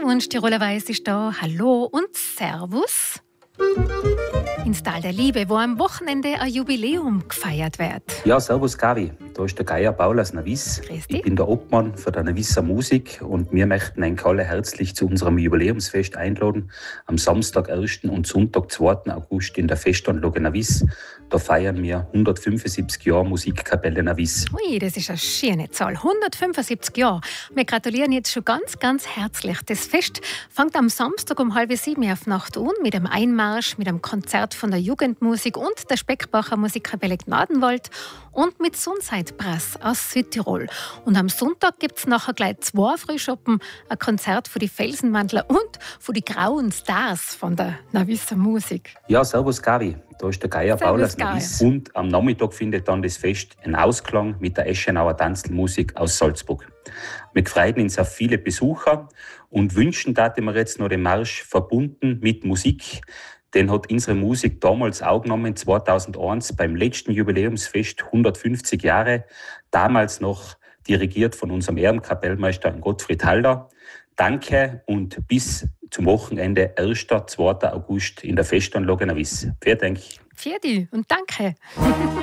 Wunsch Tiroler Weiß ist da. Hallo und Servus. Ins Tal der Liebe, wo am Wochenende ein Jubiläum gefeiert wird. Ja, servus Gavi. Da ist der Geier Paul aus Navis. Grüß dich. Ich bin der Obmann für der Navisser Musik und wir möchten euch alle herzlich zu unserem Jubiläumsfest einladen. Am Samstag, 1. und Sonntag, 2. August in der Festanlage Navis. Da feiern wir 175 Jahre Musikkapelle Navis. Ui, das ist eine schöne Zahl. 175 Jahre. Wir gratulieren jetzt schon ganz, ganz herzlich. Das Fest fängt am Samstag um 6:30 auf Nacht an mit einem Einmarsch, mit einem Konzert von der Jugendmusik und der Speckbacher Musikkapelle Gnadenwald und mit Sunseitbrass aus Südtirol. Und am Sonntag gibt es nachher gleich 2 Frühschoppen, ein Konzert von die Felsenwandler und von die grauen Stars von der Navisser Musik. Ja, servus Gavi. Da ist der Geier Paul aus Navis. Und am Nachmittag findet dann das Fest einen Ausklang mit der Eschenauer Tanzmusik aus Salzburg. Wir freuen uns auf viele Besucher und wünschen, dass wir jetzt noch den Marsch verbunden mit Musik. Den hat unsere Musik damals auch genommen, 2001 beim letzten Jubiläumsfest, 150 Jahre, damals noch dirigiert von unserem Ehrenkapellmeister Gottfried Halder. Danke und bis zum Wochenende 1. 2. August in der Festanlage Navis. Vielen Dank. Vierte und danke.